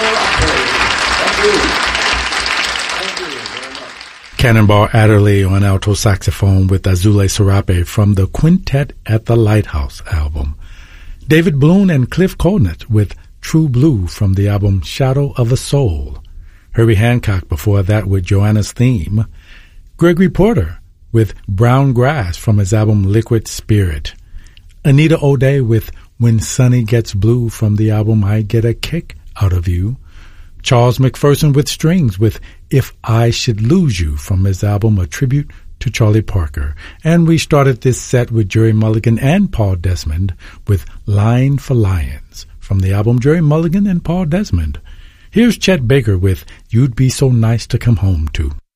Cannonball Adderley on alto saxophone with Azule Serape from the Quintet at the Lighthouse album. David Bloom and Cliff Colnett with True Blue from the album Shadow of a Soul. Herbie Hancock before that with Joanna's Theme. Gregory Porter with Brown Grass from his album Liquid Spirit. Anita O'Day with When Sunny Gets Blue from the album I Get a Kick Out of You. Charles McPherson with strings with If I Should Lose You from his album A Tribute to Charlie Parker. And we started this set with Jerry Mulligan and Paul Desmond with Line for Lions from the album Jerry Mulligan and Paul Desmond. Here's Chet Baker with You'd Be So Nice to Come Home To.